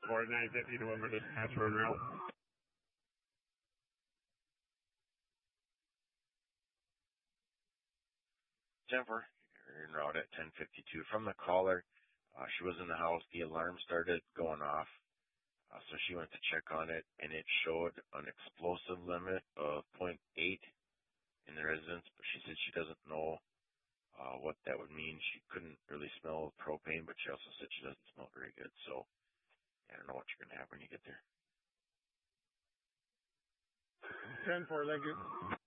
4950 to Wimbledon, transfer en route. Jennifer, you're en route at 1052 from the caller. She was in the house. The alarm started going off. So she went to check on it, and it showed an explosive limit of 0.8 in the residence, but she said she doesn't know what that would mean. She couldn't really smell propane, but she also said she doesn't smell very good. So I don't know what you're going to have when you get there. 10-4, thank you.